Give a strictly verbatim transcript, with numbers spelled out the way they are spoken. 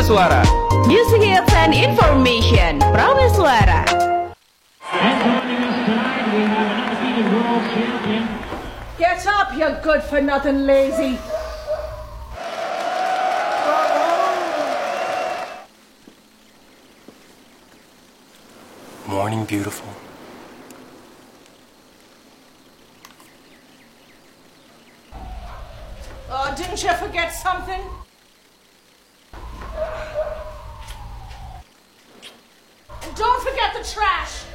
Prameswara. Music hits and information. Prameswara. And joining us tonight, we have an undefeated world champion. Get up, you good-for-nothing lazy. Morning, beautiful. Oh, didn't you forget something? And don't forget the trash.